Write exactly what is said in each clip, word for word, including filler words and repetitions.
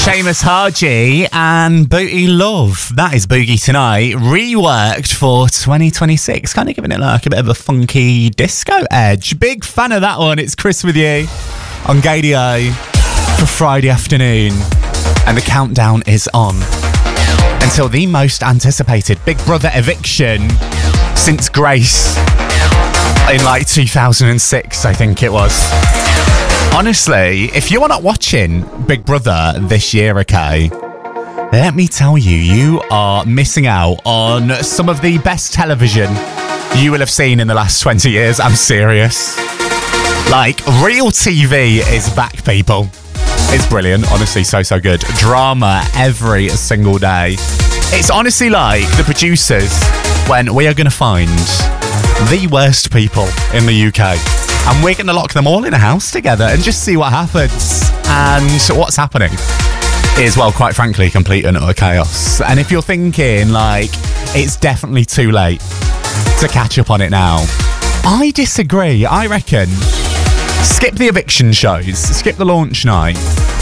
Seamus Haji and Booty Love. That is Boogie Tonight, reworked for twenty twenty-six. Kind of giving it like a bit of a funky disco edge. Big fan of that one. It's Chris with you on Gadio for Friday afternoon. And the countdown is on until the most anticipated Big Brother eviction since Grace in like two thousand six, I think it was. Honestly, if you are not watching Big Brother this year, okay, let me tell you, you are missing out on some of the best television you will have seen in the last twenty years. I'm serious. Like, real T V is back, people. It's brilliant, honestly, so, so good. Drama every single day. It's honestly like the producers when we are going to find the worst people in the U K. And we're going to lock them all in a house together and just see what happens. And what's happening is, well, quite frankly, complete and utter chaos. And if you're thinking, like, it's definitely too late to catch up on it now, I disagree. I reckon skip the eviction shows, skip the launch night,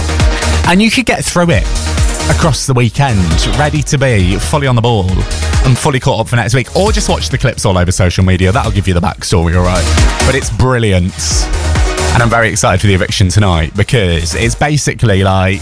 and you could get through it across the weekend, ready to be fully on the ball and fully caught up for next week, or just watch the clips all over social media. That'll give you the backstory, all right? But it's brilliant, and I'm very excited for the eviction tonight because it's basically like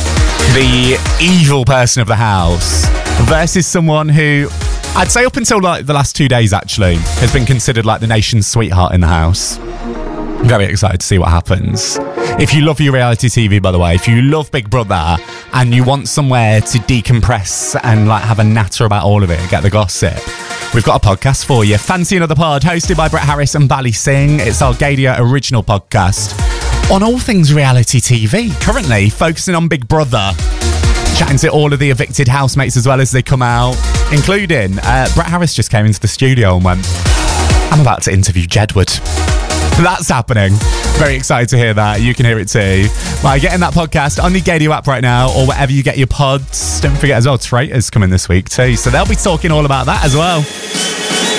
the evil person of the house versus someone who, I'd say up until like the last two days actually, has been considered like the nation's sweetheart in the house. I'm very excited to see what happens. If you love your reality T V, by the way, if you love Big Brother and you want somewhere to decompress and like have a natter about all of it, get the gossip, we've got a podcast for you. Fancy Another Pod, hosted by Brett Harris and Bally Singh. It's our Gadio original podcast on all things reality T V. Currently focusing on Big Brother, chatting to all of the evicted housemates as well as they come out, including uh, Brett Harris just came into the studio and went, I'm about to interview Jedward. That's happening. Very excited to hear that. You can hear it too by getting that podcast on the Gadio app right now or wherever you get your pods. Don't forget as well, Traitors coming this week too. So they'll be talking all about that as well.